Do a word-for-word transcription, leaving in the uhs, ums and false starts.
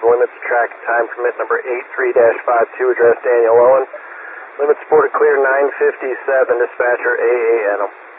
limits track time permit number eight three dash five two, address Daniel Owen. Limits reported clear nine fifty-seven, dispatcher A A N M.